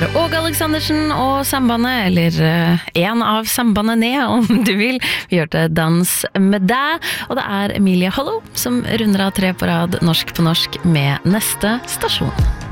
Åge Aleksandersen og Sambandet, eller en av Sambandene om du vil. Vi hørte Dans med deg, og det Emilie Hollow som runder av 3 på rad norsk på norsk med neste stasjon.